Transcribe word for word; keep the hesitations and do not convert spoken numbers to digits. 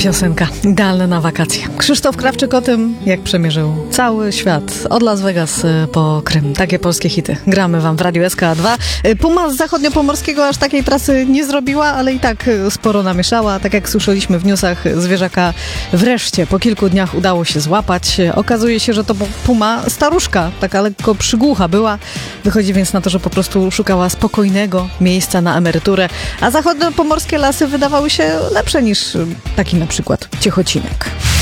piosenka. Idealna na wakacje. Krzysztof Krawczyk o tym, jak przemierzył cały świat. Od Las Vegas po Krym. Takie polskie hity. Gramy wam w Radiu S K dwa. Puma z zachodniopomorskiego aż takiej trasy nie zrobiła, ale i tak sporo namieszała. Tak jak słyszeliśmy w newsach, zwierzaka wreszcie po kilku dniach udało się złapać. Okazuje się, że to Puma staruszka, taka lekko przygłucha była. Wychodzi więc na to, że po prostu szukała spokojnego miejsca na emeryturę, a zachodniopomorskie lasy wydawały się lepsze niż taki na przykład Ciechocinek.